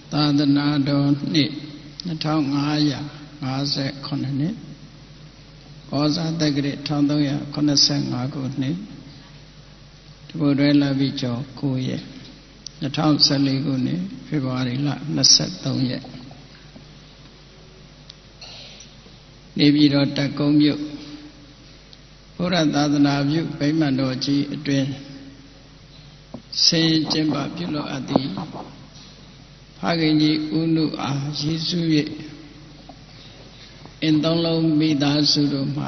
သာသနာတော်နှစ်2558နှစ်ဩဇာတက္ကရာ1385ခုနှစ်တပုတ်တွဲလပိကျော်9ရက်2014ခုနှစ်ဖေဖော်ဝါရီလ23ရက်နေပြည်တော်တပ်ကုန်းမြို့ဘုရားသာသနာပြုဗိမာန်တော်ကြီးအတွင်ဆင်းကျင်းပပြုလုပ်အပ်သည်ဖခင်ကြီးဦးနုအားရည်စူး၍အင်းသုံးလုံးမိသားစုတို့မှ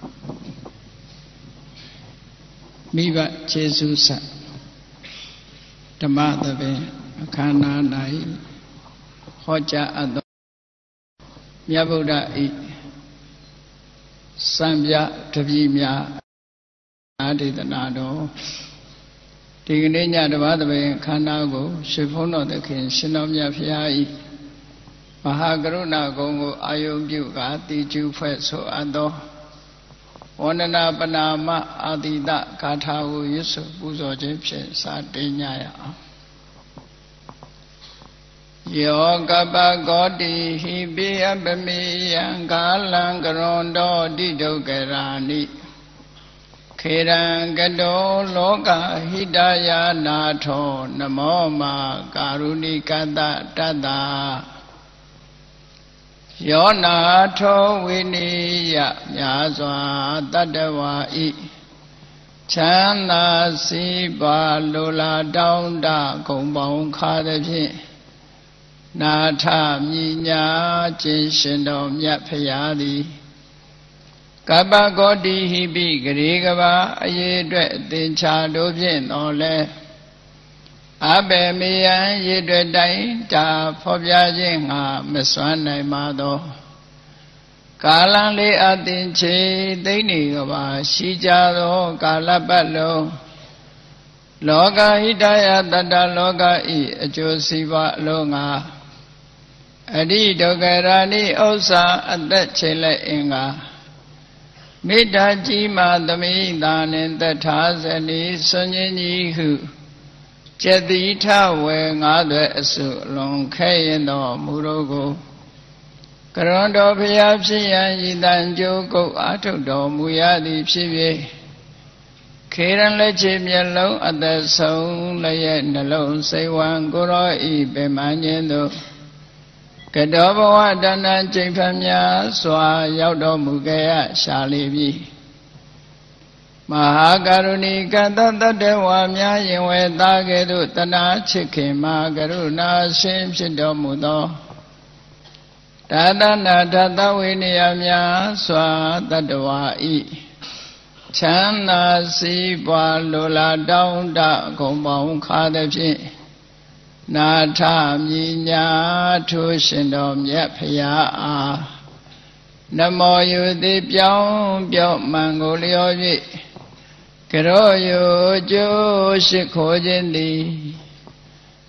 မိဘခြေဆုဆက်ဓမ္မသဘင်အခမ်းအနား၌ဟောကြားအပ်သောမြတ်ဗုဒ္ဓ၏စံပြတပည့်များအာဒေသနာတော်ဒီကနေ့ညဓမ္မသဘင်ခန္ဓာကိုရွှေဘုန်းတော်သခင်ရှင်တော်မြတ်ဖျား၏မဟာကရုဏာဂုဏ်ကိုအာယုံပြုကာတိကျူဖွဲ့ဆိုအပ်သောဝန္ဒနာပနာမအာတိတဂါထာကိုရွတ်ဆိုပူဇော်ခြင်းဖြင့်စတင်ကြရအောင်ယောကပကောတိဟိပိယပမေယံကာလံကရွန်တော်တိဒုက္ခရာနိခေရံကတောလောကဟိတယာနာထောနမောမာကာရုဏိကတတတ္တာယောနာထောဝိနိယမြာစွာတတ္တဝါဤချမ်းသာစီပါလိုလားတောင်းတဂုံပေါင်းခါသည်ဖြင့်နာထမြညာခြင်းရှင်တော်မြတ်ဖရာသည်ကပ္ပကောတိဟိပိဂရေကဘာအရေးအတွက်အသင်္ချာတို့ဖြင့်တော်လဲအဘေမေယံရေအတွက်တိုင်းတာဖော်ပြခြင်းငါမစွမ်းနိုင်ပါသောကာလံလေးအသင်ချေသိနေကဘာရှိကြသောကာလပတ်လုံးလောကဟိတယတတ္တလောကဤအကျိုးစီးပွားအလုံးငါအရိဒုက္ခရာနိဥစ္စာအသက်ချေလက်အင်္ဂါမေတ္တာကြီးမှသမိတာနှင့်တထာဇနီဆွန်ခြင်းကြီးဟုကျက်တိထဝေငါးသွဲအစုအလုံးခဲရင်တော်မူတော်ကိုကရွန်တော်ဖျားဖြစ်ရန်ဤတန်ကြိုးကုတ်အာထုတ်တော်မူရသည်ဖြစ်၍ခေရန်လက်ချေမျက်လုံးအသက်ဆုံးလည်းရဲ့နှလုံးစိတ်ဝံကိုရောဤပင်မခြင်းတို့ကတောဘဝတဏ္ဍကျိန်ဖန်များစွာရောက်တော်မူခဲ့ရရှာလေပြီမဟာကရုဏီကတတတ္တဝါများရင်ဝဲသားကဲ့သို့တနာချစ်ခင်မှာကရုဏာရှင်ဖြစ်တော်မူသောဒါသနာဓာတဝိနည်းများစွာတတ္တဝါဤချမ်းသာစီးပွားလိုလားတောင်းတဂုံပေါင်းခါသည်ဖြင့်နာထမြညာထိုးရှင်တော်မြတ်ဖရာအားနမောယုတိပြောင်းပြော့မှန်ကိုလျော်၍ကရောယုကျိုးရှိခိုးခြင်းသည်